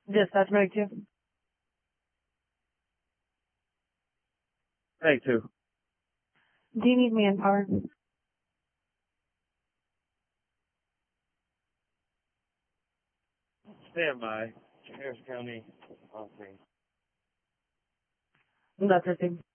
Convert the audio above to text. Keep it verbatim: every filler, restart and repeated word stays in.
Dispatch Meg two. Meg two. Do you need manpower? Stand by. Harris County. On scene. That's her thing.